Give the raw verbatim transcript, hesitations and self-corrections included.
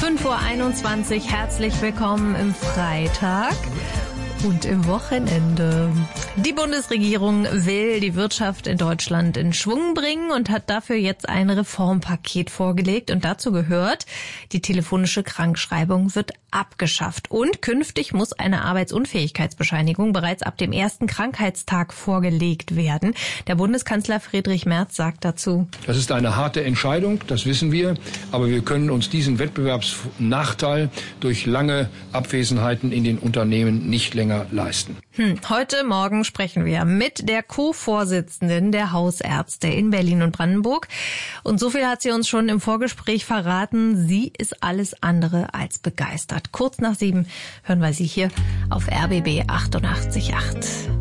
fünf Uhr einundzwanzig, herzlich willkommen im Freitag und im Wochenende. Die Bundesregierung will die Wirtschaft in Deutschland in Schwung bringen und hat dafür jetzt ein Reformpaket vorgelegt. Und dazu gehört, die telefonische Krankschreibung wird abgeschafft. Und künftig muss eine Arbeitsunfähigkeitsbescheinigung bereits ab dem ersten Krankheitstag vorgelegt werden. Der Bundeskanzler Friedrich Merz sagt dazu: Das ist eine harte Entscheidung, das wissen wir. Aber wir können uns diesen Wettbewerbsnachteil durch lange Abwesenheiten in den Unternehmen nicht länger leisten. Hm, heute Morgen sprechen wir mit der Co-Vorsitzenden der Hausärzte in Berlin und Brandenburg. Und so viel hat sie uns schon im Vorgespräch verraten. Sie ist alles andere als begeistert. Kurz nach sieben hören wir sie hier auf R B B achtundachtzig Komma acht.